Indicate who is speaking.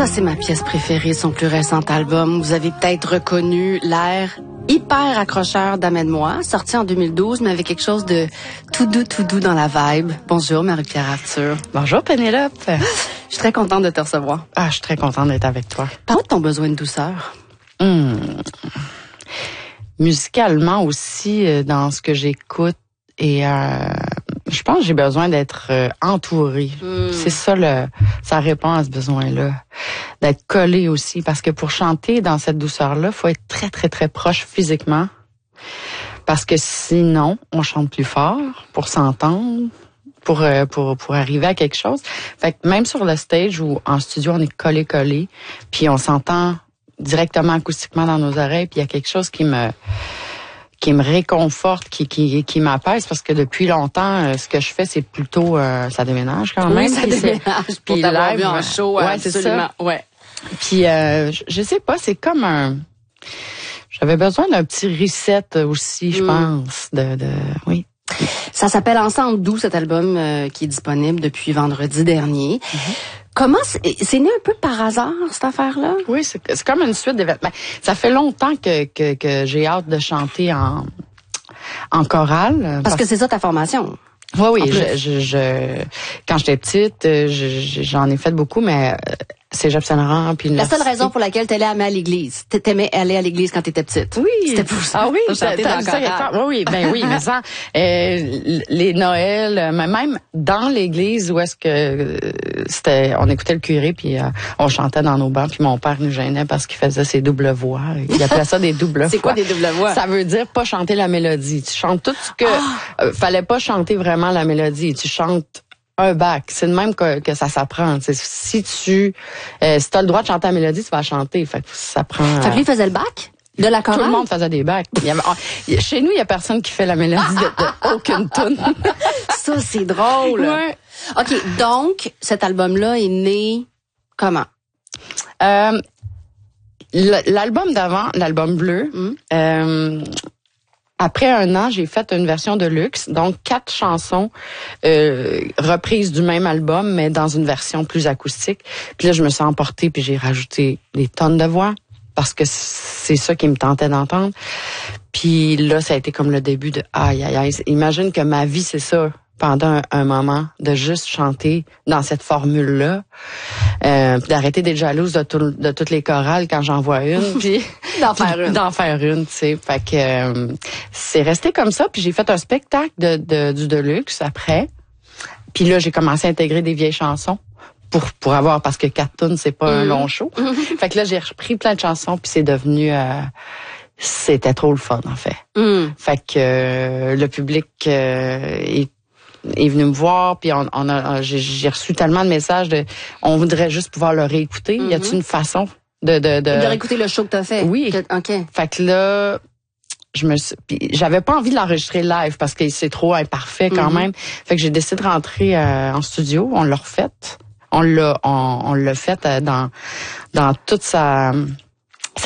Speaker 1: Ça, c'est ma pièce préférée, son plus récent album. Vous avez peut-être reconnu l'air hyper accrocheur d'Amène-moi, sorti en 2012, mais avec quelque chose de tout doux dans la vibe. Bonjour, Marie-Pierre Arthur.
Speaker 2: Bonjour, Pénélope.
Speaker 1: Je suis très contente de te recevoir.
Speaker 2: Ah, je suis très contente d'être avec toi.
Speaker 1: Parle de ton besoin de douceur.
Speaker 2: Musicalement aussi, dans ce que j'écoute, et je pense que j'ai besoin d'être entourée. C'est ça, ça répond à ce besoin-là. D'être collée aussi, parce que pour chanter dans cette douceur-là, faut être très, très, très proche physiquement. Parce que sinon, on chante plus fort pour s'entendre, pour arriver à quelque chose. Fait que même sur le stage ou en studio, on est collé, puis on s'entend directement acoustiquement dans nos oreilles, puis il y a quelque chose qui me réconforte, qui m'apaise, parce que depuis longtemps, ce que je fais, c'est plutôt ça déménage quand même.
Speaker 1: Oui, ça déménage. Pour t'avoir vu en show,
Speaker 2: ouais,
Speaker 1: absolument.
Speaker 2: c'est ça.
Speaker 1: Ouais.
Speaker 2: Puis je sais pas, c'est comme j'avais besoin d'un petit reset aussi, je pense, oui.
Speaker 1: Ça s'appelle Ensemble doux, cet album qui est disponible depuis vendredi dernier. Comment c'est né un peu par hasard, cette affaire-là?
Speaker 2: Oui, c'est comme une suite d'événements. Ça fait longtemps que j'ai hâte de chanter en chorale.
Speaker 1: Parce que c'est ça ta formation.
Speaker 2: Oui, quand j'étais petite, j'en ai fait beaucoup, mais Cégep Saint-Laurent, puis
Speaker 1: la seule raison pour laquelle t'allais à l'église, t'aimais aller à l'église quand t'étais petite.
Speaker 2: Oui.
Speaker 1: C'était pour ça.
Speaker 2: Ah oui,
Speaker 1: chanter dans le chorale.
Speaker 2: Oui, mais ça, les Noëls, même dans l'église où est-ce que on écoutait le curé, puis on chantait dans nos bancs, puis mon père nous gênait parce qu'il faisait ses doubles voix. Il appelait ça des doubles voix.
Speaker 1: C'est quoi des doubles voix?
Speaker 2: Ça veut dire pas chanter la mélodie. Tu chantes tout ce que fallait pas chanter vraiment la mélodie. Tu chantes un bac. C'est de même que ça s'apprend. T'sais, si t'as le droit de chanter la mélodie, tu vas chanter. Fait que ça prend.
Speaker 1: Fait que lui faisait le bac? De la chorale?
Speaker 2: Tout le monde faisait des bacs. Chez nous, il y a personne qui fait la mélodie de aucune tune.
Speaker 1: Ça, c'est drôle.
Speaker 2: Ouais.
Speaker 1: OK, donc, cet album-là est né comment?
Speaker 2: L'album d'avant, l'album bleu, après 1 an, j'ai fait une version de luxe, donc 4 chansons reprises du même album, mais dans une version plus acoustique. Puis là, je me suis emportée, puis j'ai rajouté des tonnes de voix, parce que c'est ça qui me tentait d'entendre. Puis là, ça a été comme le début de aïe. Imagine que ma vie, c'est ça, pendant un moment, de juste chanter dans cette formule-là, d'arrêter d'être jalouse de toutes les chorales quand j'en vois une, puis d'en faire une, tu sais. Fait que c'est resté comme ça, puis j'ai fait un spectacle du Deluxe après. Puis là, j'ai commencé à intégrer des vieilles chansons pour avoir, parce que 4 tunes, c'est pas un long show. Fait que là, j'ai repris plein de chansons, puis c'est devenu c'était trop le fun, en fait. Fait que le public est venu me voir, puis j'ai reçu tellement de messages on voudrait juste pouvoir le réécouter. Y a-t-il une façon de
Speaker 1: réécouter le show que t'as fait?
Speaker 2: Oui.
Speaker 1: OK.
Speaker 2: Fait que là, j'avais pas envie de l'enregistrer live parce que c'est trop imparfait quand même. Fait que j'ai décidé de rentrer en studio. On l'a refait. On l'a fait dans toute sa